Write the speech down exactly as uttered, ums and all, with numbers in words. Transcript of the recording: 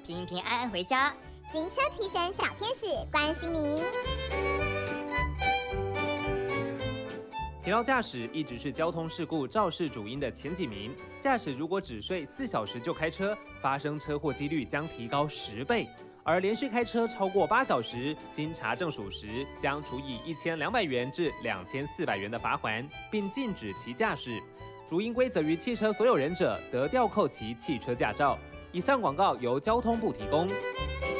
平平安安回家。 行车提神小天使关心您。 疲劳驾驶一直是交通事故肇事主因的前几名。驾驶如果只睡四小时就开车，发生车祸几率将提高十倍。而连续开车超过八小时，经查证属实，将处以一千两百元至两千四百元的罚锾，并禁止其驾驶。如应归责于汽车所有人者，得吊扣其汽车驾照。以上广告由交通部提供。